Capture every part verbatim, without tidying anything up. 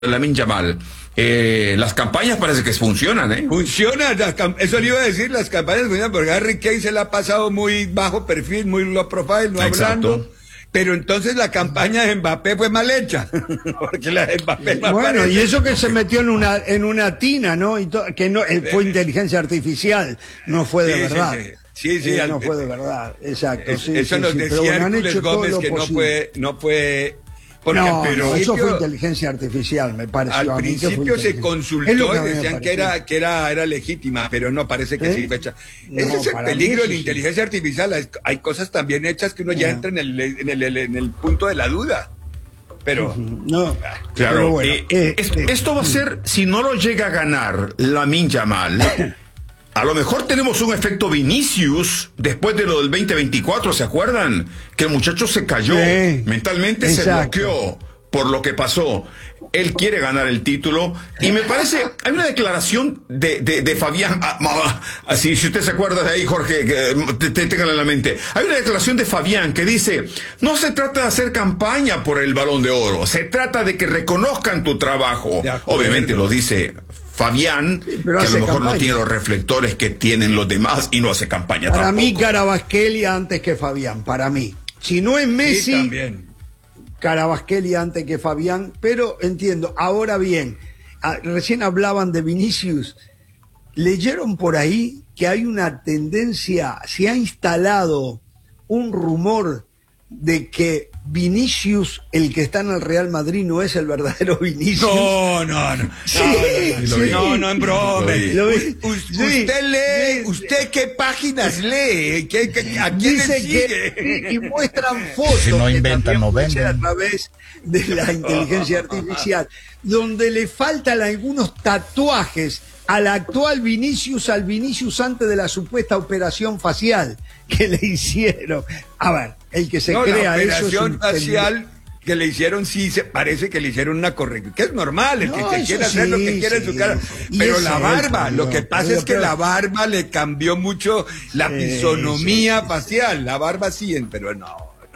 Lamine Yamal. Eh, las campañas parece que funcionan, ¿eh? Funcionan, las eso le iba a decir, las campañas funcionan, porque Harry Kane se la ha pasado muy bajo perfil, muy low profile, no Exacto. hablando. Pero entonces la campaña de Mbappé fue mal hecha. Porque la de Mbappé no Bueno, aparece. y eso que se metió en una en una tina, ¿no? Y to- que no eh, fue inteligencia artificial, no fue de Sí, sí, verdad. sí. Sí, sí, Eh, al- no fue de verdad, exacto. Es- sí, eso sí, nos sí, pero decía bueno, han Hércules hecho todo Gómez lo que no posible. fue, no fue, porque No, al no, eso fue principio- inteligencia artificial, me pareció. Al a mí que fue principio se inteligencia. Es lo consultó que y a mí me decían que pareció. era, que era, era legítima, pero no, parece que ¿Eh? sí fue hecha. No, Ese es el para mí peligro de eso la sí. inteligencia artificial. Hay, hay cosas también hechas que uno ya No. entra en el, en el, en el punto de la duda. Pero, No, Claro, pero bueno, eh, eh, es- eh, esto va a ser, si no lo llega a ganar Lamine Yamal, a lo mejor tenemos un efecto Vinicius después de lo del veinte veinticuatro, ¿se acuerdan? Que el muchacho se cayó, Sí, mentalmente se exacto. bloqueó por lo que pasó. Él quiere ganar el título y me parece, hay una declaración de, de, de Fabián, ah, ah, así, si usted se acuerda de ahí, Jorge, que te, te tengan en la mente. Hay una declaración de Fabián que dice, no se trata de hacer campaña por el Balón de Oro, se trata de que reconozcan tu trabajo. De acuerdo. Obviamente lo dice Fabián, Sí, que pero a lo hace mejor campaña. no tiene los reflectores que tienen los demás y no hace campaña para tampoco. mí Carabasquelia antes que Fabián, para mí. Si no es sí, Messi, también. Carabasquelia antes que Fabián, pero entiendo. Ahora bien, ah, recién hablaban de Vinicius. ¿Leyeron por ahí que hay una tendencia, se ha instalado un rumor de que Vinicius, el que está en el Real Madrid, no es el verdadero Vinicius? No, no, no. Sí, no, no, sí. no, no, en broma. Lo vi. Lo vi. U- Sí, usted lee, sí. ¿usted qué páginas lee? ¿Qué, qué- ¿A quién le Dice sigue? que y, y muestran fotos Si no que inventan, también no puede ser venden. a través de la inteligencia artificial, donde le faltan algunos tatuajes al actual Vinicius, al Vinicius antes de la supuesta operación facial que le hicieron. A ver, el que se No, crea la eso es operación un facial que le hicieron, sí, se parece que le hicieron una corrección, que es normal, el No, que se eso quiere hacer lo que sí, quiere en sí. su cara, Y pero es la él, barba, por lo Dios, que pasa pero- es que pero- la barba le cambió mucho la Sí, fisonomía sí, sí. facial, la barba sí, pero no.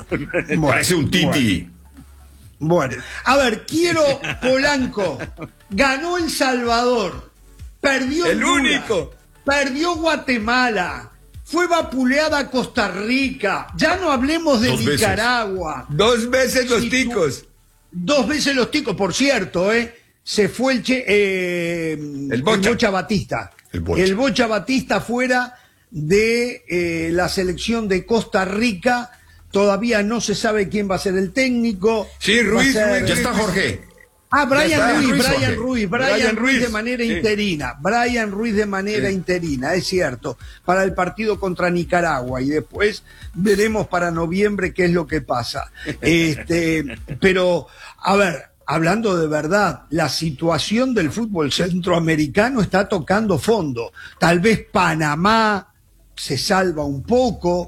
no. Parece un titi. Bueno, a ver, quiero Polanco. Ganó El Salvador. Perdió El Honduras, único. Perdió Guatemala. Fue vapuleada Costa Rica. Ya no hablemos de Dos veces. Nicaragua. Dos veces los Sí, tú- ticos. Dos veces los ticos, por cierto, ¿eh? Se fue el, che, eh, El Bocha. Batista. El Bocha. Bocha Batista fuera de eh, la selección de Costa Rica. Todavía no se sabe quién va a ser el técnico. Sí, Va a Ruiz, ser- Ruiz, Ya está Jorge. Ah, Brian Ya está, Ruiz, Ruiz, Brian Jorge. Ruiz, Brian, Brian Ruiz de Ruiz, manera sí. interina, Brian Ruiz de manera Sí. interina, es cierto, para el partido contra Nicaragua y después veremos para noviembre qué es lo que pasa. Este, pero, a ver, hablando de verdad, la situación del fútbol centroamericano está tocando fondo. Tal vez Panamá se salva un poco,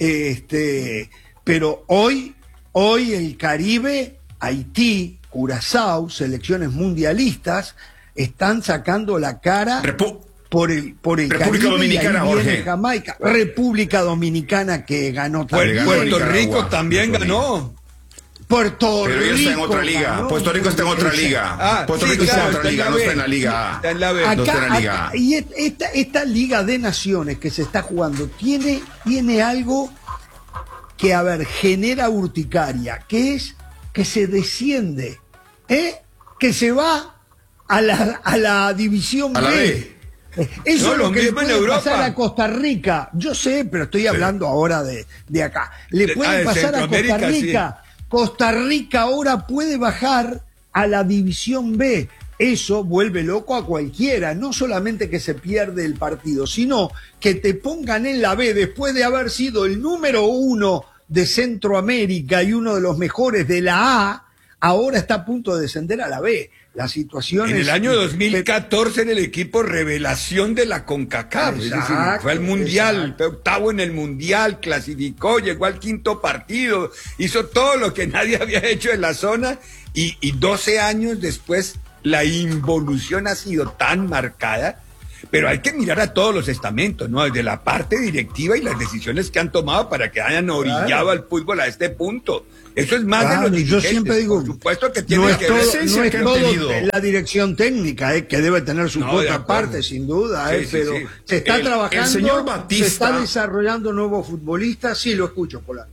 este, pero hoy, hoy el Caribe, Haití, Curazao, selecciones mundialistas, están sacando la cara Repu- por el, por el República Caribe, y ahí Dominicana, viene Jorge. Jamaica, República Dominicana que ganó también. ganó Puerto Nicaragua. Rico también Puerto ganó. Puerto Pero Rico ya está en otra liga. ganó. Puerto Rico está en otra liga. Ah, Puerto sí, Rico está claro, en otra liga, no está en la liga A. Está en la B. no está en Acá, la liga. acá- y et- esta, esta Liga de Naciones que se está jugando tiene, tiene algo que, a ver, genera urticaria, que es que se desciende, ¿eh? Que se va a la, a la división A la B. B. Eh, Eso No, es lo lo que le mismo en puede Europa. pasar a Costa Rica. Yo sé, pero estoy hablando ahora de, de acá. Le De- puede ah, de pasar a Costa Centroamérica, Rica. Costa Rica ahora puede bajar a la división B. Eso vuelve loco a cualquiera, no solamente que se pierde el partido, sino que te pongan en la B después de haber sido el número uno de Centroamérica y uno de los mejores de la A, ahora está a punto de descender a la B. La situación En es... el año dos mil catorce en el equipo revelación de la CONCACAF, es decir, Exacto, fue al Mundial, exacto. fue octavo en el Mundial, clasificó, llegó al quinto partido, hizo todo lo que nadie había hecho en la zona y, y doce años después la involución ha sido tan marcada pero hay que mirar a todos los estamentos, ¿no? Desde la parte directiva y las decisiones que han tomado para que hayan orillado claro. al fútbol a este punto. Eso es más claro, de los dirigentes. Yo siempre digo, por supuesto que tiene no es que todo, ver. no es todo la dirección técnica, eh, que debe tener su no, otra parte, sin duda, sí, eh, sí, pero sí. se está el, trabajando, el señor Batista, se está desarrollando nuevos futbolistas. Sí, lo escucho, Polanco.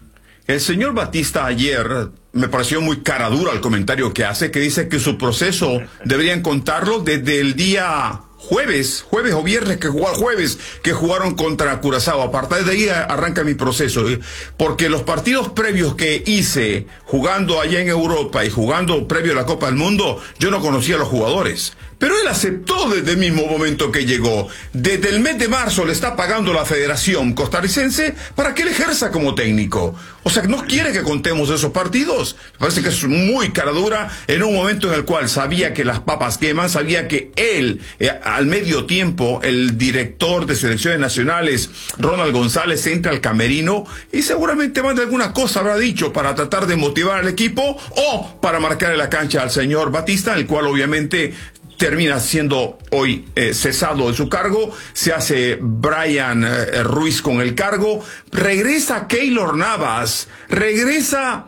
El señor Batista ayer me pareció muy cara dura el comentario que hace, que dice que su proceso deberían contarlo desde el día jueves, jueves o viernes, que jugaron jueves, que jugaron contra Curazao. A partir de ahí arranca mi proceso, ¿eh? Porque los partidos previos que hice jugando allá en Europa y jugando previo a la Copa del Mundo, yo no conocía a los jugadores. Pero él aceptó desde el mismo momento que llegó. Desde el mes de marzo le está pagando la Federación Costarricense para que él ejerza como técnico. O sea, no quiere que contemos esos partidos. Me parece que es muy cara dura en un momento en el cual sabía que las papas queman, sabía que él, eh, al medio tiempo, el director de selecciones nacionales, Ronald González, entra al camerino y seguramente más de alguna cosa habrá dicho para tratar de motivar al equipo o para marcarle la cancha al señor Batista, el cual obviamente termina siendo hoy eh, cesado de su cargo, se hace Brian eh, Ruiz con el cargo, regresa Keylor Navas, regresa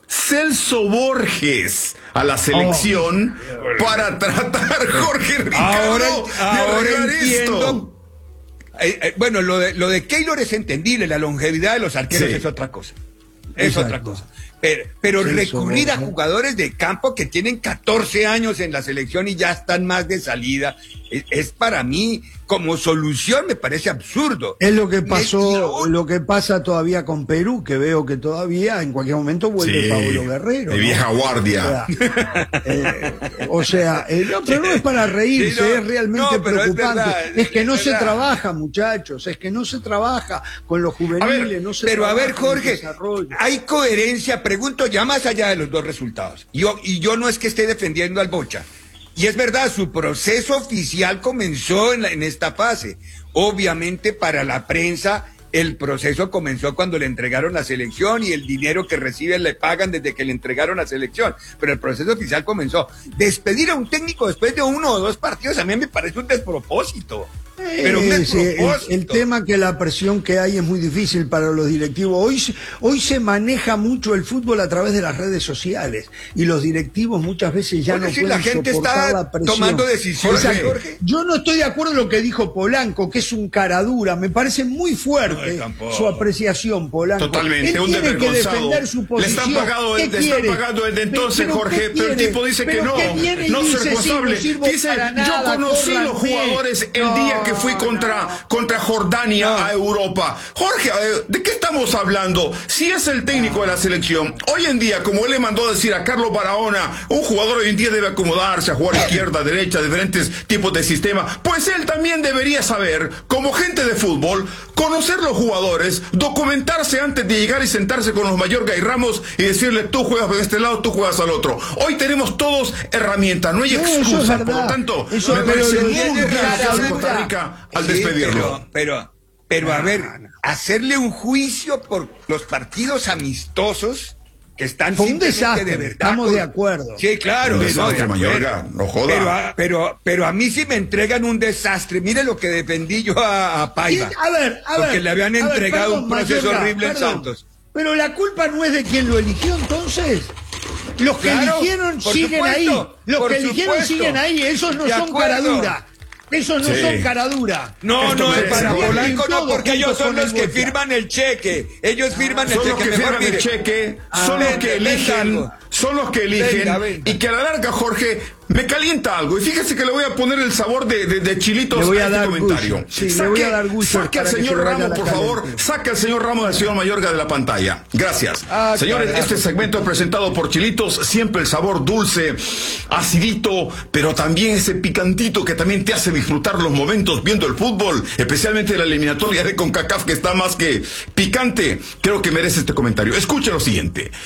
Celso Borges a la selección oh, para tratar, Jorge Ricardo, ahora, ahora de entiendo. esto. Eh, eh, bueno, lo de, lo de Keylor es entendible, la longevidad de los arqueros sí. es otra cosa, es Exacto. otra cosa. Pero, pero recurrir a jugadores de campo que tienen catorce años en la selección y ya están más de salida, es, es para mí, como solución, me parece absurdo. Es lo que pasó, lo que pasa todavía con Perú, que veo que todavía en cualquier momento vuelve sí, Pablo Guerrero. De ¿no? vieja guardia. O sea, eh, o sea eh, no, pero no es para reírse, sí, no, es realmente no, preocupante. Es, verdad, es que no es se trabaja, muchachos, es que no se trabaja con los juveniles, ver, no se Pero a ver, Jorge, desarrollo. Hay coherencia, pregunto ya más allá de los dos resultados. Yo, y yo no es que esté defendiendo al Bocha. Y es verdad, su proceso oficial comenzó en, la, en esta fase. Obviamente para la prensa el proceso comenzó cuando le entregaron la selección y el dinero que reciben le pagan desde que le entregaron la selección. Pero el proceso oficial comenzó. Despedir a un técnico después de uno o dos partidos a mí me parece un despropósito. Pero un despropósito. El, el tema que la presión que hay es muy difícil para los directivos. Hoy, hoy se maneja mucho el fútbol a través de las redes sociales y los directivos muchas veces ya Porque no si pueden la gente soportar está la presión. tomando decisiones. O sea, yo no estoy de acuerdo en lo que dijo Polanco, que es un caradura. Me parece muy fuerte no, su apreciación, Polanco. Totalmente, Él un tiene que defender su posición. Le están pagando, le están pagando desde entonces, pero, Jorge, pero el tipo dice que no, no es responsable. Sí, no dice, yo conocí los jugadores el no, día que fui contra contra Jordania no. a Europa. Jorge, ¿de qué estamos hablando? Si es el técnico de la selección, hoy en día, como él le mandó a decir a Carlos Barahona, un jugador hoy en día debe acomodarse a jugar izquierda, derecha, diferentes tipos de sistema, pues él también debería saber, como gente de fútbol, conocer los jugadores, documentarse antes de llegar y sentarse con los Mayorga y Ramos y decirle, tú juegas de este lado, tú juegas al otro. Hoy tenemos todos herramientas, no hay excusa, por lo tanto, eso me parece muy bien que Costa Rica al sí, despedirlo. Pero, pero, pero a ver, hacerle un juicio por los partidos amistosos que están Fue un desastre, de verdad, estamos con... de acuerdo. Sí, claro. Un desastre, no, Mayorga, no joda. Pero a, pero, pero a mí sí me entregan un desastre. Mire lo que defendí yo a, a Paiva. Sí, a ver, a ver. Porque le habían entregado ver, perdón, un proceso Mayorga, horrible perdón, en Santos. Pero la culpa no es de quien lo eligió entonces. Los que claro, eligieron siguen supuesto, ahí. Los que eligieron supuesto. siguen ahí. Esos no De son acuerdo. caradura. Esos no sí. son caradura. No, Esto no es para se Polanco, no, porque ellos son los que Bocha. firman el cheque. Ellos firman el Son los cheque. que Mejor firman el mire. cheque, Ah, son los venga, que venga eligen, algo. son los que eligen, Venga, venga. y que a la larga, Jorge, me calienta algo. Y fíjese que le voy a poner el sabor de, de, de chilitos Le voy a a este dar comentario. gusto. Sí, le voy a dar gusto Saque al para que señor se vaya Ramos, la por favor. calentura. Saque al señor Ramos del señor Mayorga de la pantalla. Gracias. Ah, Señores, carajo. este segmento es presentado por Chilitos. Siempre el sabor dulce, acidito, pero también ese picantito que también te hace disfrutar los momentos viendo el fútbol, especialmente la eliminatoria de CONCACAF, que está más que picante. Creo que merece este comentario. Escuche lo siguiente.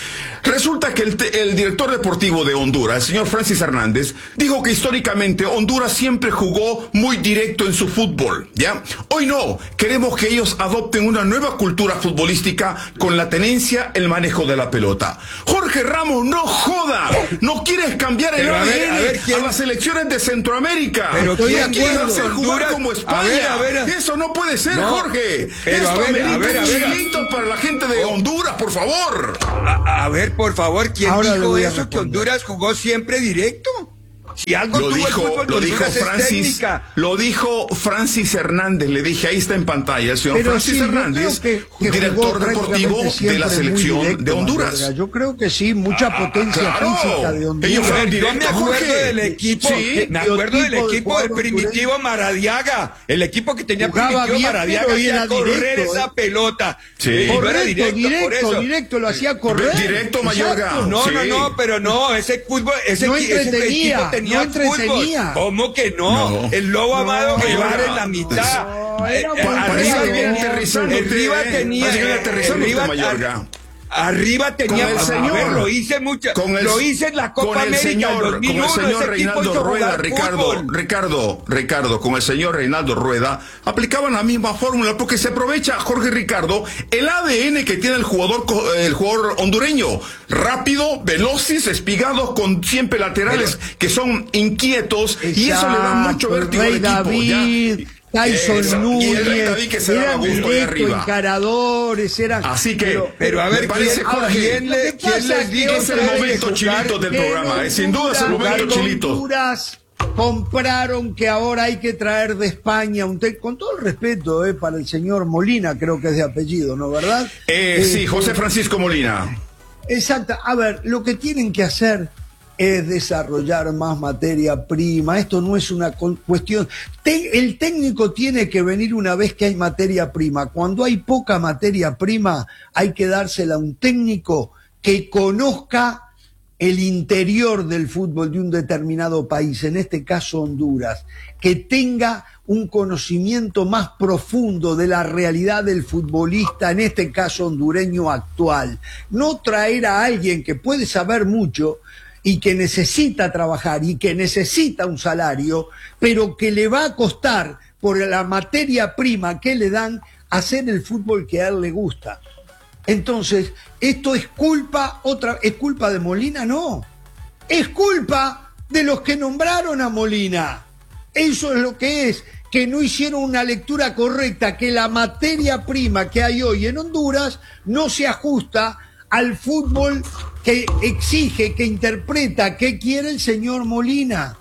Resulta que el, el director deportivo de Honduras, el señor Francis Hernández, dijo que históricamente Honduras siempre jugó muy directo en su fútbol, ¿ya? Hoy no, queremos que ellos adopten una nueva cultura futbolística con la tenencia, el manejo de la pelota. Jorge Ramos, no joda, no quieres cambiar el Pero a ver, A D N a ver, ¿quién? a las selecciones de Centroamérica. Pero ¿quién ¿quién quiere quiere hacer jugar Honduras? como España? A ver, a ver, a- Eso no puede ser, No, Jorge. pero Esto a ver, amerita a ver, a un ver. grito para la gente de Honduras, por favor. A, a ver, por favor, ¿quién Ahora le dijo voy a eso? Que responder. Honduras jugó siempre directo. Si algo Lo tuvo el dijo, fútbol de lo dijo Honduras es Francis, técnica. lo dijo Francis Hernández, le dije, ahí está en pantalla, el señor Pero Francis sí, yo Hernández, creo que- que director jugó deportivo prácticamente de la siempre muy selección directo, de Honduras. Mayorga. Yo creo que sí, mucha Ah, potencia claro. física de Honduras. Ellos fueron Yo me directos, acuerdo Jorge. del equipo, Sí. me acuerdo del Biotipo de equipo del jugador primitivo Maradiaga, el equipo que tenía Jugaba primitivo bien, Maradiaga pero hacía era correr directo, esa ¿eh? pelota. Sí. Y no era Correcto, directo, por directo, eso. directo, lo hacía correr. Directo, Mayorga. Exacto. No, Sí. no, no, pero no, ese fútbol, ese, No equi- ese entretenía, equipo tenía no entretenía. fútbol. ¿Cómo que no? No. El Lobo Amado No, jugar Mayorga. en la mitad. No, era Eh, muy eh, bueno. Parece arriba que viene tenía- aterrizando usted, arriba ¿eh? tenía, Parece que viene eh, aterrizando arriba, usted, Mayorga. Arriba tenía, Con el a señor- ver, lo hice mucho, Con el- lo hice en la Copa con el América señor, en dos mil uno, con el señor ese equipo Reinaldo hizo Rueda, jugar Ricardo, fútbol. Ricardo, Ricardo, con el señor Reinaldo Rueda, aplicaban la misma fórmula porque se aprovecha, Jorge Ricardo, el A D N que tiene el jugador, co- el jugador hondureño, rápido, veloces, espigados, con siempre laterales que son inquietos, y eso le da mucho Exacto, vértigo al Rey equipo. David, ¿ya? Tyson Eso, y el Rey David Núñez, que se daba eran gusto ahí directo, arriba. encaradores, eran... Así que, Pero a ver, me parece, ¿quién, Jorge, ¿quién, le- Lo que quién pasa les es que dijo es el que hay que momento jugar? chilito del que programa, en eh, sin duda es el Honduras- momento que en chilito. Honduras compraron que ahora hay que traer de España un té, con todo el respeto eh, para el señor Molina, creo que es de apellido, ¿no verdad? Eh, sí, Eh, José Francisco Molina. Exacto. A ver, lo que tienen que hacer es desarrollar más materia prima. Esto no es una cu- cuestión. Te- el técnico tiene que venir una vez que hay materia prima. Cuando hay poca materia prima, hay que dársela a un técnico que conozca el interior del fútbol de un determinado país, en este caso Honduras, que tenga un conocimiento más profundo de la realidad del futbolista, en este caso hondureño actual. No traer a alguien que puede saber mucho y que necesita trabajar y que necesita un salario, pero que le va a costar, por la materia prima que le dan, hacer el fútbol que a él le gusta. Entonces, ¿esto es culpa otra es culpa de Molina? No. Es culpa de los que nombraron a Molina. Eso es lo que es, que no hicieron una lectura correcta, que la materia prima que hay hoy en Honduras no se ajusta al fútbol que exige, que interpreta, que quiere el señor Molina.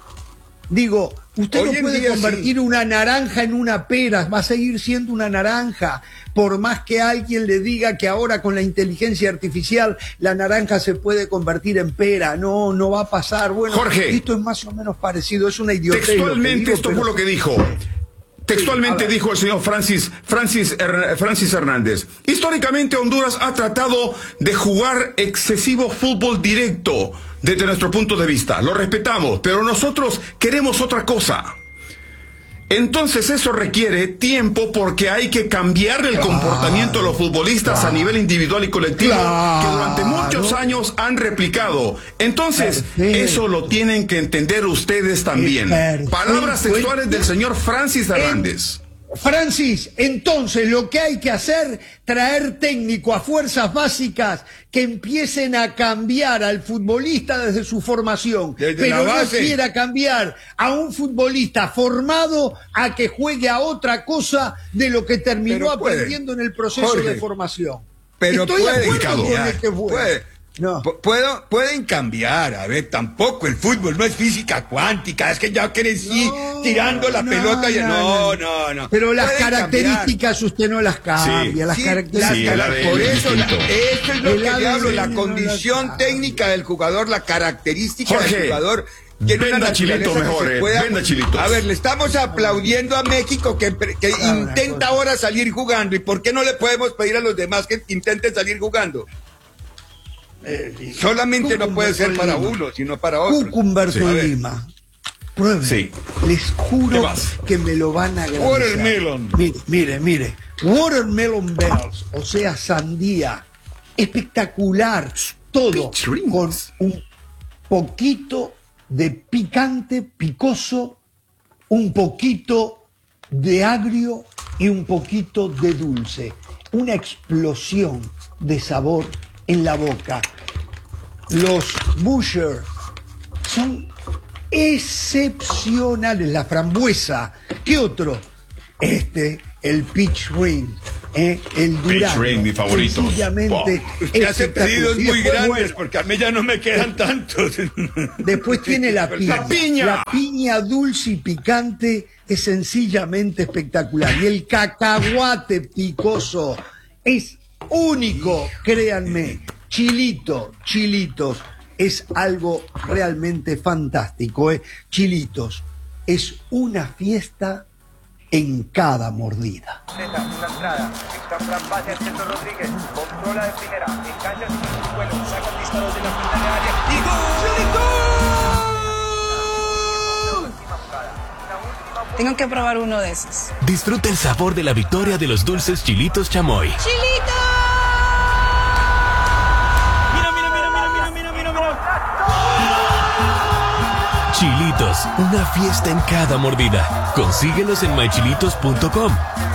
Digo, usted Hoy no en puede día convertir sí. una naranja en una pera, va a seguir siendo una naranja, por más que alguien le diga que ahora con la inteligencia artificial la naranja se puede convertir en pera. No, no va a pasar. Bueno, Jorge, esto es más o menos parecido, es una idiotez. Textualmente, esto pero... fue lo que dijo. Textualmente Sí, a ver. dijo el señor Francis, Francis, Her- Francis Hernández. Históricamente Honduras ha tratado de jugar excesivo fútbol directo desde nuestro punto de vista. Lo respetamos, pero nosotros queremos otra cosa. Entonces eso requiere tiempo porque hay que cambiar el comportamiento de los futbolistas a nivel individual y colectivo Claro. que durante muchos años han replicado. Entonces, Perfecto. eso lo tienen que entender ustedes también. Perfecto. Palabras textuales del señor Francis Hernández. Francis, entonces lo que hay que hacer, traer técnico a fuerzas básicas que empiecen a cambiar al futbolista desde su formación, Desde pero la no base. quiera cambiar a un futbolista formado a que juegue a otra cosa de lo que terminó Pero puede. aprendiendo en el proceso Jorge, de formación. Pero Estoy puede de acuerdo con cambiar, el que fue. puede. No. Pu- Puedo, pueden cambiar, a ver, tampoco el fútbol no es física cuántica, es que ya crecí No, tirando la no, pelota y no, no, no. no, no. Pero las Pueden características usted no las cambia, Sí. las Sí, características. Sí, el las- A D N por es eso, la- distinto. esto es lo El que le hablo, la A D N no condición las técnica del jugador, la característica Jorge, del jugador. Tiene venda una chilito naturaleza que mejor, se eh, pueda- venda chilitos. A ver, le estamos aplaudiendo a México que, que Ah, una intenta cosa. ahora salir jugando. ¿Y por qué no le podemos pedir a los demás que intenten salir jugando? Solamente no puede ser para uno, sino para otro. Cucumberto Sí. A ver. Lima. Prueben. Sí. Les ¿Qué juro más? que me lo van a agradecer. Watermelon. Mire, mire, mire. Watermelon Bells, o sea, sandía. Espectacular. todo con un poquito de picante, picoso, un poquito de agrio y un poquito de dulce. Una explosión de sabor en la boca. Los Busher son excepcionales. La frambuesa. ¿Qué otro? Este, el Peach Ring. Eh, el Peach Ring, mi favorito. Sencillamente. Wow. Usted hace pedidos muy después, grandes, bueno, porque a mí ya no me quedan tantos. Después tiene la piña. La piña. La piña dulce y picante es sencillamente espectacular. Y el cacahuate picoso es único, créanme. Chilito, chilitos, es algo realmente fantástico. ¿eh? Chilitos, es una fiesta en cada mordida. Una entrada, Fran pase al centro Rodríguez, controla de primera, engancha su vuelo, saca el disparo de la pinta de área y ¡gol! Tengo que probar uno de esos. Disfruta el sabor de la victoria de los dulces Chilitos Chamoy. ¡Chilitos! Mira, mira, mira, mira, mira, mira, mira, mira. Chilitos, una fiesta en cada mordida. Consíguelos en my chilitos punto com.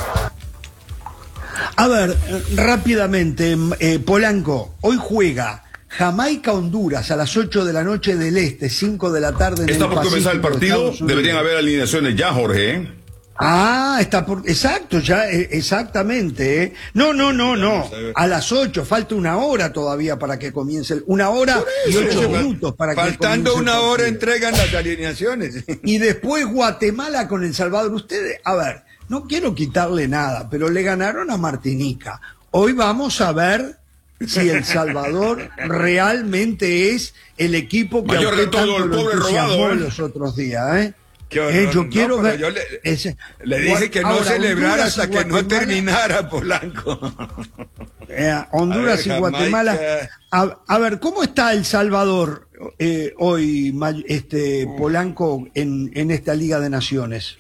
A ver, rápidamente, eh, Polanco, hoy juega Jamaica-Honduras a las ocho de la noche del Este, cinco de la tarde en Está el por comenzar el Pacífico de partido. Estados Unidos. Deberían haber alineaciones ya, Jorge. ¿eh? Ah, está por... Exacto, ya, eh, exactamente. ¿eh? No, no, no, no. A las ocho, falta una hora todavía para que comience el... Una hora y ocho minutos para que Faltando comience el una hora partido. entregan las alineaciones. Y después Guatemala con El Salvador. Ustedes, a ver, no quiero quitarle nada, pero le ganaron a Martinica. Hoy vamos a ver si El Salvador realmente es el equipo que Mayor a de usted todo, tanto el lo pobre entusiasmó robado, ¿eh? los otros días, ¿eh? Qué horror, Eh, yo no, quiero pero ver. yo le, ese- le dije que no Ahora, celebrara Honduras hasta y que no Guatemala- terminara, Polanco. Eh, Honduras A ver, y Guatemala. Jamaica. A, a ver, ¿cómo está El Salvador eh, hoy, May- este Polanco, en, en esta Liga de Naciones?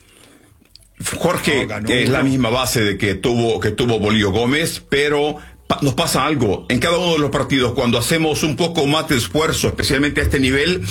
Jorge, No, ganó que es uno. la misma base de que tuvo, que tuvo Bolío Gómez, pero pa- nos pasa algo. En cada uno de los partidos, cuando hacemos un poco más de esfuerzo, especialmente a este nivel,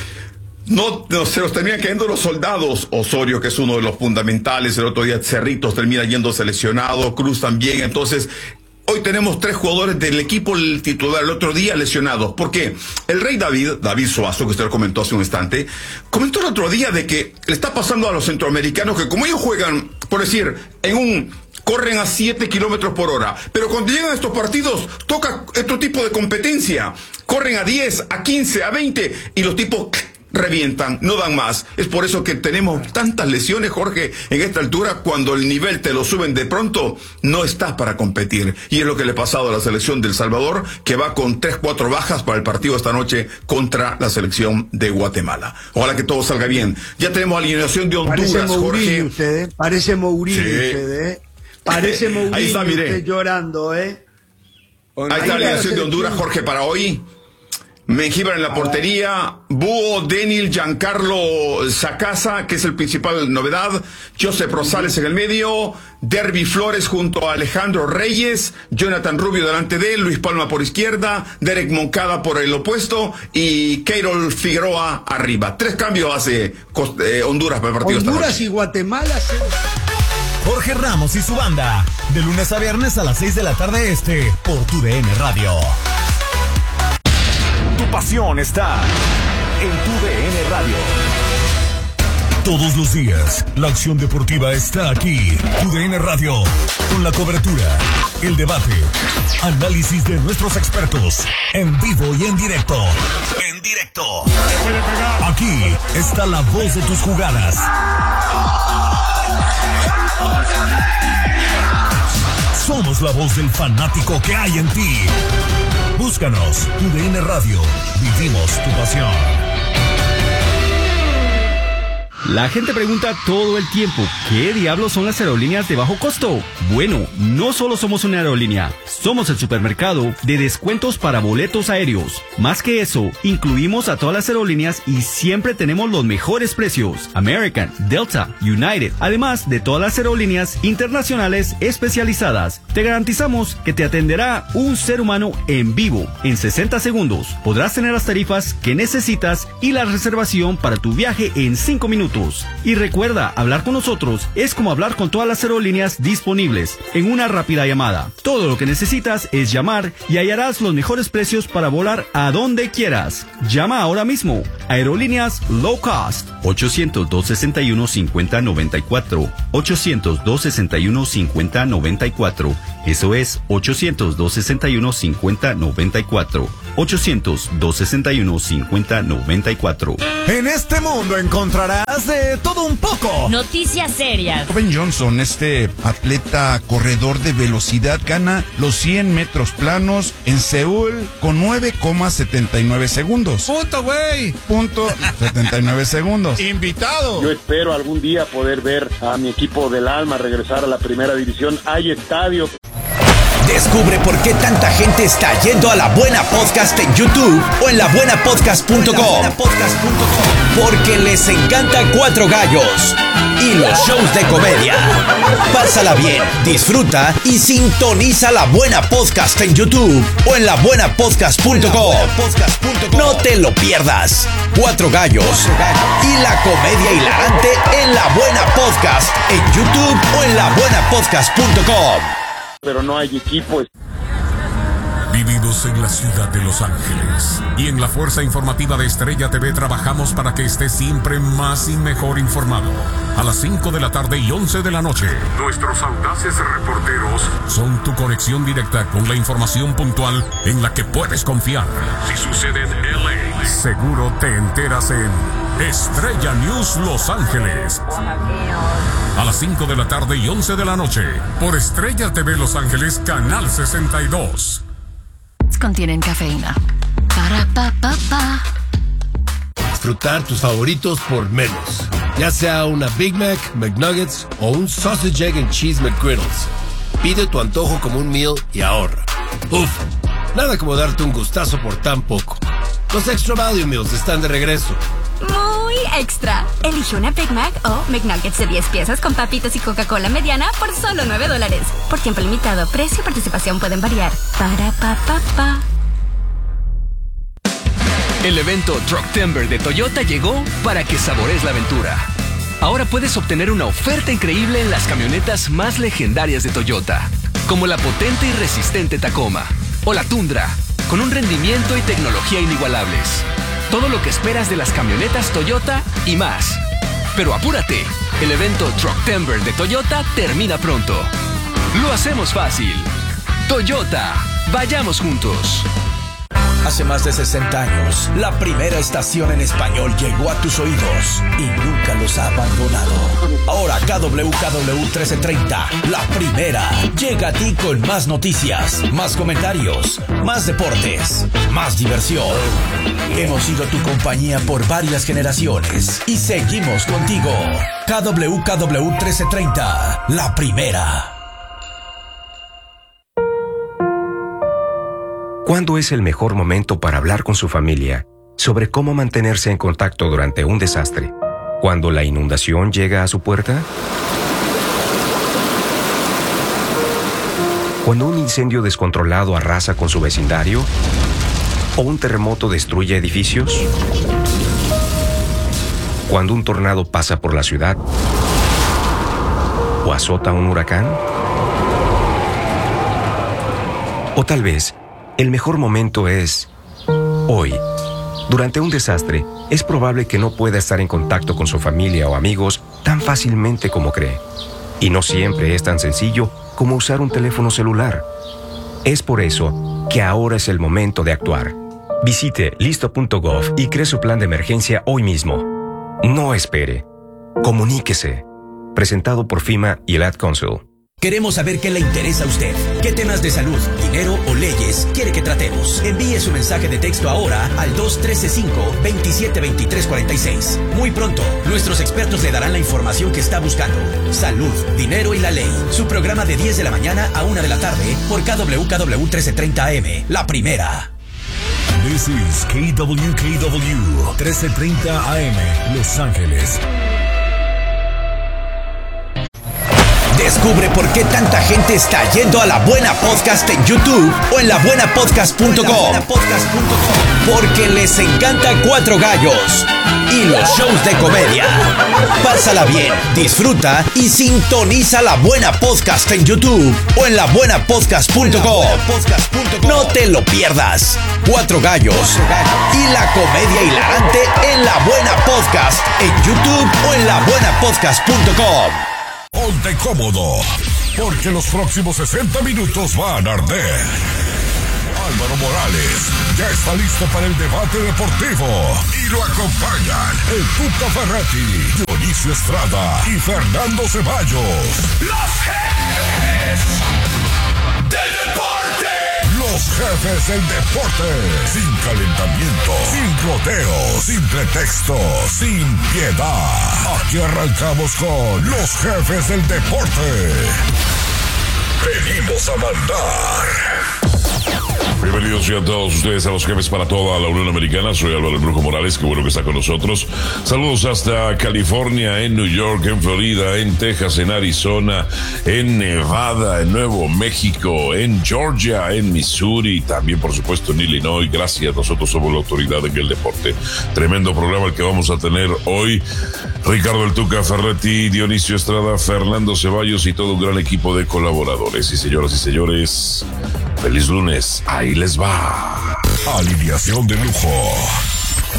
no, no se nos terminan cayendo los soldados. Osorio, que es uno de los fundamentales, el otro día Cerritos termina yendo seleccionado, Cruz también. Entonces, hoy tenemos tres jugadores del equipo el titular el otro día lesionados. ¿Por qué? El Rey David, David Suazo, que usted lo comentó hace un instante, comentó el otro día de que le está pasando a los centroamericanos que como ellos juegan, por decir, en un... corren a siete kilómetros por hora, pero cuando llegan a estos partidos toca otro tipo de competencia, corren a diez, a quince, a veinte y los tipos revientan, no dan más. Es por eso que tenemos tantas lesiones, Jorge, en esta altura. Cuando el nivel te lo suben de pronto, no estás para competir, y es lo que le ha pasado a la selección de El Salvador, que va con tres, cuatro bajas para el partido esta noche contra la selección de Guatemala. Ojalá que todo salga bien. Ya tenemos alineación de Honduras, Parece Mourinho Jorge. usted, ¿eh? Parece Mourinho Sí. usted, ¿eh? Parece Mourinho Ahí está, mire. usted llorando, ¿eh? Ahí está la alineación de Honduras, Jorge, para hoy. Mengíbar en la portería, Búho, Denil, Giancarlo Sacasa, que es el principal novedad, Josep Rosales en el medio, Derby Flores junto a Alejandro Reyes, Jonathan Rubio delante de él, Luis Palma por izquierda, Derek Moncada por el opuesto y Keirol Figueroa arriba. Tres cambios hace eh, Honduras para el partido esta Honduras noche. y Guatemala se... Jorge Ramos y su banda. De lunes a viernes a las seis de la tarde este, por tu D N Radio. Tu pasión está en tu D N Radio. Todos los días, la acción deportiva está aquí. Tu D N Radio, con la cobertura, el debate, análisis de nuestros expertos, en vivo y en directo. En directo. Aquí está la voz de tus jugadas. Somos la voz del fanático que hay en ti. Búscanos, tu D N Radio. Vivimos tu pasión. La gente pregunta todo el tiempo, ¿qué diablos son las aerolíneas de bajo costo? Bueno, no solo somos una aerolínea, somos el supermercado de descuentos para boletos aéreos. Más que eso, incluimos a todas las aerolíneas y siempre tenemos los mejores precios. American, Delta, United, además de todas las aerolíneas internacionales especializadas. Te garantizamos que te atenderá un ser humano en vivo en sesenta segundos. Podrás tener las tarifas que necesitas y la reservación para tu viaje en cinco minutos. Y recuerda, hablar con nosotros es como hablar con todas las aerolíneas disponibles en una rápida llamada. Todo lo que necesitas es llamar y hallarás los mejores precios para volar a donde quieras. Llama ahora mismo. Aerolíneas Low Cost. ochocientos, dos sesenta y uno, cincuenta noventa y cuatro. ochocientos, dos sesenta y uno, cincuenta noventa y cuatro. Eso es ochocientos, dos sesenta y uno, cincuenta noventa y cuatro. ochocientos, dos sesenta y uno, cincuenta noventa y cuatro. En este mundo encontrarás de todo un poco. Noticias serias. Ben Johnson, este atleta corredor de velocidad, gana los cien metros planos en Seúl con nueve coma setenta y nueve segundos. Punto, güey. Punto setenta y nueve segundos. Invitado. Yo espero algún día poder ver a mi equipo del alma regresar a la primera división. Hay estadio. Descubre por qué tanta gente está yendo a La Buena Podcast en YouTube o en la buena podcast punto com. Porque les encanta Cuatro Gallos y los shows de comedia. Pásala bien, disfruta y sintoniza La Buena Podcast en YouTube o en la buena podcast punto com. No te lo pierdas. Cuatro Gallos y la comedia hilarante en La Buena Podcast en YouTube o en la buena podcast punto com. Pero no hay equipo. Vivimos en la ciudad de Los Ángeles y en la Fuerza Informativa de Estrella T V trabajamos para que estés siempre más y mejor informado. A las cinco de la tarde y once de la noche, nuestros audaces reporteros son tu conexión directa con la información puntual en la que puedes confiar. Si sucede en L A, seguro te enteras en Estrella News Los Ángeles. A las cinco de la tarde y once de la noche, por Estrella T V Los Ángeles, Canal sesenta y dos. Contienen cafeína. Para pa pa pa. Disfrutar tus favoritos por menos. Ya sea una Big Mac, McNuggets o un Sausage, Egg and Cheese McGriddles. Pide tu antojo como un meal y ahorra. Uf, nada como darte un gustazo por tan poco. Los Extra Value Meals están de regreso. Muy extra. Elige una Big Mac o McNuggets de diez piezas con papitas y Coca-Cola mediana por solo nueve dólares. Por tiempo limitado, precio y participación pueden variar. Para pa pa pa. El evento Trucktember de Toyota llegó para que sabores la aventura. Ahora puedes obtener una oferta increíble en las camionetas más legendarias de Toyota, como la potente y resistente Tacoma o la Tundra, con un rendimiento y tecnología inigualables. Todo lo que esperas de las camionetas Toyota y más. Pero apúrate, el evento Trucktember de Toyota termina pronto. Lo hacemos fácil. Toyota, vayamos juntos. Hace más de sesenta años, la primera estación en español llegó a tus oídos y nunca los ha abandonado. Ahora K W K W trece treinta, la primera, llega a ti con más noticias, más comentarios, más deportes, más diversión. Hemos sido tu compañía por varias generaciones y seguimos contigo. K W K W trece treinta, la primera. ¿Cuándo es el mejor momento para hablar con su familia sobre cómo mantenerse en contacto durante un desastre? ¿Cuando la inundación llega a su puerta? ¿Cuando un incendio descontrolado arrasa con su vecindario? ¿O un terremoto destruye edificios? ¿Cuando un tornado pasa por la ciudad? ¿O azota un huracán? O tal vez el mejor momento es hoy. Durante un desastre, es probable que no pueda estar en contacto con su familia o amigos tan fácilmente como cree. Y no siempre es tan sencillo como usar un teléfono celular. Es por eso que ahora es el momento de actuar. Visite listo punto gov y cree su plan de emergencia hoy mismo. No espere. Comuníquese. Presentado por FEMA y el Ad Council. Queremos saber qué le interesa a usted. ¿Qué temas de salud, dinero o leyes quiere que tratemos? Envíe su mensaje de texto ahora al dos uno tres cinco, dos siete dos tres cuatro seis. Muy pronto, nuestros expertos le darán la información que está buscando. Salud, dinero y la ley. Su programa de diez de la mañana a una de la tarde por K W K W trece treinta A M. La primera. This is K W K W trece treinta A M, Los Ángeles. Descubre por qué tanta gente está yendo a La Buena Podcast en YouTube o en la buena podcast punto com. Porque les encanta Cuatro Gallos y los shows de comedia. Pásala bien, disfruta y sintoniza La Buena Podcast en YouTube o en la buena podcast punto com. No te lo pierdas. Cuatro Gallos y la comedia hilarante en La Buena Podcast en YouTube o en la buena podcast punto com. Ponte cómodo, porque los próximos sesenta minutos van a arder. Álvaro Morales ya está listo para el debate deportivo y lo acompañan el Tuca Ferretti, Dionisio Estrada y Fernando Ceballos. Los jefes del deporte. Los jefes del deporte. Sin calentamiento, sin rodeos, sin pretextos, sin piedad. Aquí arrancamos con los jefes del deporte. Venimos a mandar. Bienvenidos a todos ustedes a los jefes para toda la Unión Americana. Soy Álvaro El Brujo Morales, qué bueno que está con nosotros. Saludos hasta California, en New York, en Florida, en Texas, en Arizona, en Nevada, en Nuevo México, en Georgia, en Missouri, también por supuesto en Illinois. Gracias, nosotros somos la autoridad en el deporte. Tremendo programa el que vamos a tener hoy. Ricardo El Tuca Ferretti, Dionisio Estrada, Fernando Ceballos y todo un gran equipo de colaboradores. Y señoras y señores, feliz lunes. Ahí les va. Alineación de lujo.